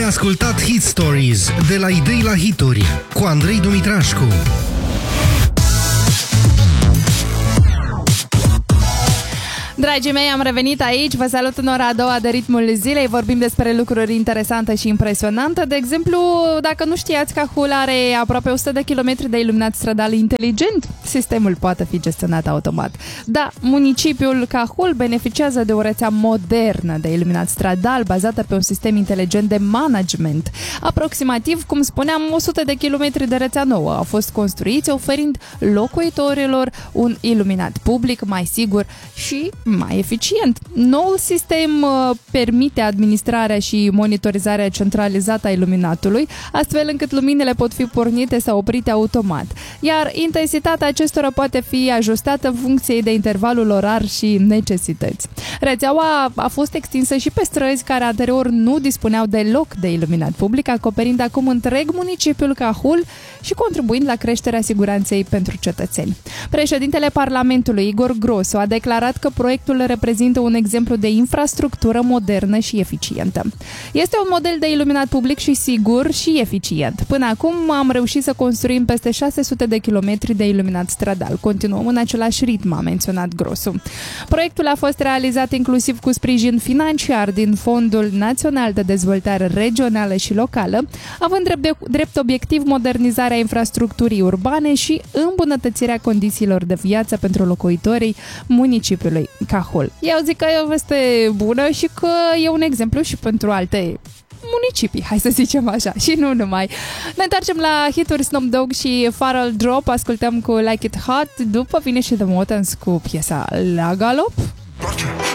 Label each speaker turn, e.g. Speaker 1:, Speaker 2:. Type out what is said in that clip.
Speaker 1: ascultat Hit Stories, de la idei la hituri, cu Andrei Dumitrașcu.
Speaker 2: Dragii mei, am revenit aici, vă salut în ora a doua de Ritmul Zilei, vorbim despre lucruri interesante și impresionante. De exemplu, dacă nu știați, Cahul are aproape 100 de kilometri de iluminat stradal inteligent, sistemul poate fi gestionat automat. Da, municipiul Cahul beneficiază de o rețea modernă de iluminat stradal bazată pe un sistem inteligent de management. Aproximativ, cum spuneam, 100 de kilometri de rețea nouă au fost construiți, oferind locuitorilor un iluminat public mai sigur și mai eficient. Noul sistem permite administrarea și monitorizarea centralizată a iluminatului, astfel încât luminile pot fi pornite sau oprite automat, iar intensitatea acestora poate fi ajustată în funcție de intervalul orar și necesități. Rețeaua a fost extinsă și pe străzi care anterior nu dispuneau deloc de iluminat public, acoperind acum întreg municipiul Cahul și contribuind la creșterea siguranței pentru cetățeni. Președintele Parlamentului, Igor Grosu, a declarat că proiectul reprezintă un exemplu de infrastructură modernă și eficientă. Este un model de iluminat public și sigur și eficient. Până acum am reușit să construim peste 600 de kilometri de iluminat stradal. Continuăm în același ritm, a menționat Grosu. Proiectul a fost realizat inclusiv cu sprijin financiar din Fondul Național de Dezvoltare Regională și Locală, având drept obiectiv modernizarea infrastructurii urbane și îmbunătățirea condițiilor de viață pentru locuitorii municipiului Cahul. Eu zic că e o veste bună și că e un exemplu și pentru alte municipii, hai să zicem așa, și nu numai. Ne întoarcem la hituri Snoop Dogg și Pharrell Drop, ascultăm cu Like It Hot, după vine și The Motans cu piesa La Galop.